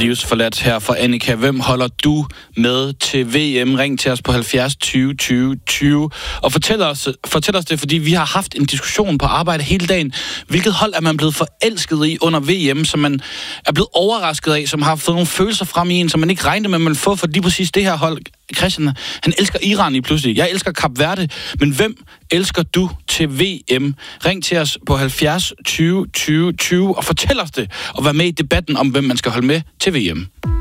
Livsforladt her fra Annika. Hvem holder du med til VM? Ring til os på 70 20 20 20. Og fortæl os det, fordi vi har haft en diskussion på arbejde hele dagen. Hvilket hold er man blevet forelsket i under VM, som man er blevet overrasket af, som har fået nogle følelser frem i en, som man ikke regnede med, at man får for lige præcis det her hold. Christian, han elsker Iran i pludselig. Jeg elsker Kap Verde. Men hvem elsker du til VM? Ring til os på 70 20 20 20 og fortæl os det, og vær med i debatten om, hvem man skal holde med til VM.